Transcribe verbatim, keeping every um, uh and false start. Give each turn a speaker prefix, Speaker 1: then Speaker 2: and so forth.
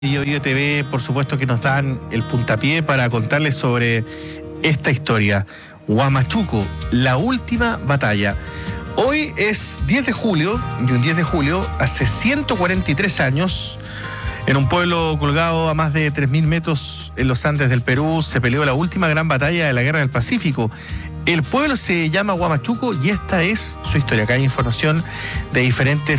Speaker 1: Yoyo T V, por supuesto, que nos dan el puntapié para contarles sobre esta historia. Huamachuco, la última batalla. Hoy es diez de julio, y un diez de julio, hace ciento cuarenta y tres años, en un pueblo colgado a más de tres mil metros en los Andes del Perú, se peleó la última gran batalla de la Guerra del Pacífico. El pueblo se llama Huamachuco y esta es su historia. Acá hay información de diferentes